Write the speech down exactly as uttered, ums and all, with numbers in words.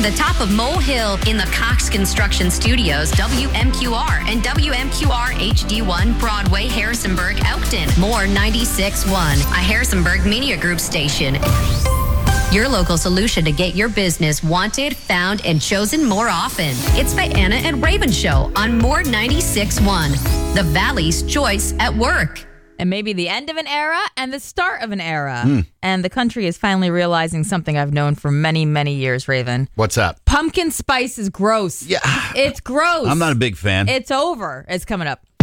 the top of Mole Hill in the Cox Construction Studios, W M Q R and W M Q R H D one, Broadway, Harrisonburg, Elkton. More ninety-six point one, a Harrisonburg Media Group station. Your local solution to get your business wanted, found, and chosen more often. It's the Anna and Raven Show on More ninety-six point one, the Valley's choice at work. And maybe the end of an era and the start of an era. Mm. And the country is finally realizing something I've known for many, many years, Raven. What's up? Pumpkin spice is gross. Yeah. It's gross. I'm not a big fan. It's over. It's coming up.